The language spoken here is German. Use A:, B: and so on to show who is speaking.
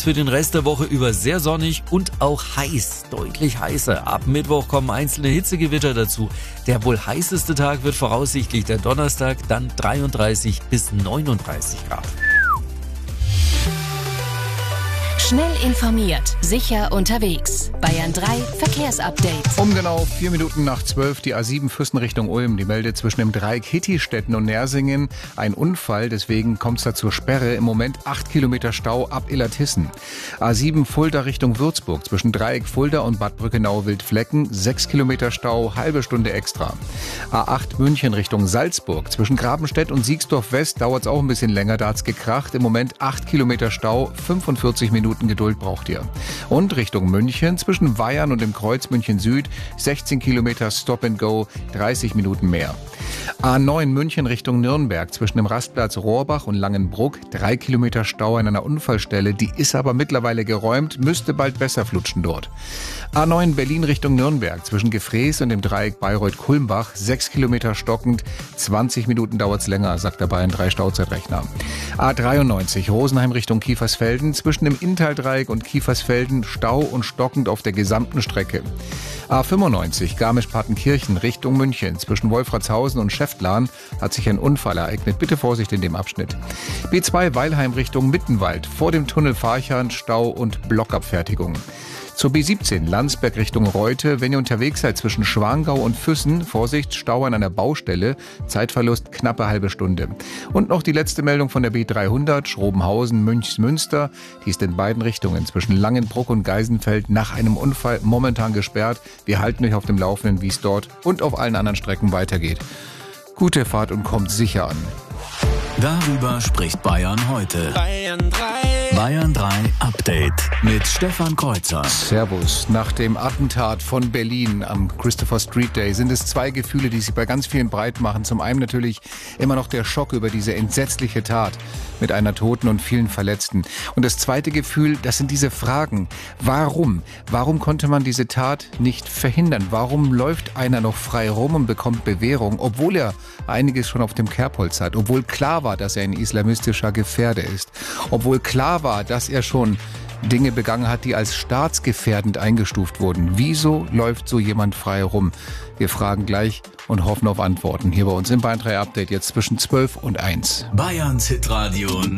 A: für den Rest der Woche über sehr sonnig und auch heiß, deutlich heißer. Ab Mittwoch kommen einzelne Hitzegewitter dazu. Der wohl heißeste Tag wird voraussichtlich der Donnerstag, dann 33 bis 39 Grad.
B: Schnell informiert, sicher unterwegs. Bayern 3 Verkehrsupdate.
C: Um genau 4 Minuten nach 12 die A7 Füssen Richtung Ulm. Die meldet zwischen dem Dreieck Hittistetten und Nersingen ein Unfall. Deswegen kommt es da zur Sperre. Im Moment 8 Kilometer Stau ab Illertissen. A7 Fulda Richtung Würzburg. Zwischen Dreieck Fulda und Bad Brückenau-Wildflecken 6 Kilometer Stau, halbe Stunde extra. A8 München Richtung Salzburg. Zwischen Grabenstedt und Siegsdorf West dauert es auch ein bisschen länger. Da hat es gekracht. Im Moment 8 Kilometer Stau, 45 Minuten Geduld braucht ihr. Und Richtung München, zwischen Weyern und dem Kreuz München Süd, 16 Kilometer Stop and Go, 30 Minuten mehr. A9 München Richtung Nürnberg, zwischen dem Rastplatz Rohrbach und Langenbruck, 3 Kilometer Stau an einer Unfallstelle. Die ist aber mittlerweile geräumt, müsste bald besser flutschen dort. A9 Berlin Richtung Nürnberg, zwischen Gefrees und dem Dreieck Bayreuth-Kulmbach, 6 Kilometer stockend, 20 Minuten dauert's länger, sagt der Bayern 3 Stauzeitrechner. A93 Rosenheim Richtung Kiefersfelden, zwischen dem Inntal-Dreieck und Kiefersfelden Stau und stockend auf der gesamten Strecke. A95 Garmisch-Partenkirchen Richtung München, zwischen Wolfratshausen und Schäftlarn hat sich ein Unfall ereignet. Bitte Vorsicht in dem Abschnitt. B2 Weilheim Richtung Mittenwald, vor dem Tunnel Farchan Stau und Blockabfertigung. Zur B17 Landsberg Richtung Reute, wenn ihr unterwegs seid zwischen Schwangau und Füssen, Vorsicht, Stau an einer Baustelle, Zeitverlust knappe halbe Stunde. Und noch die letzte Meldung von der B300, Schrobenhausen-Münchsmünster, die ist in beiden Richtungen zwischen Langenbruck und Geisenfeld nach einem Unfall momentan gesperrt. Wir halten euch auf dem Laufenden, wie es dort und auf allen anderen Strecken weitergeht. Gute Fahrt und kommt sicher an.
D: Darüber spricht Bayern heute.
E: Bayern 3.
D: Bayern 3 Update mit Stefan Kreuzer.
C: Servus. Nach dem Attentat von Berlin am Christopher Street Day sind es zwei Gefühle, die sich bei ganz vielen breit machen. Zum einen natürlich immer noch der Schock über diese entsetzliche Tat mit einer Toten und vielen Verletzten. Und das zweite Gefühl, das sind diese Fragen. Warum? Warum konnte man diese Tat nicht verhindern? Warum läuft einer noch frei rum und bekommt Bewährung, obwohl er einiges schon auf dem Kerbholz hat, obwohl klar war, dass er ein islamistischer Gefährder ist, obwohl klar war, dass er schon Dinge begangen hat, die als staatsgefährdend eingestuft wurden. Wieso läuft so jemand frei rum? Wir fragen gleich und hoffen auf Antworten hier bei uns im Bayern 3 Update jetzt zwischen 12 und 1.
D: Bayerns Hitradio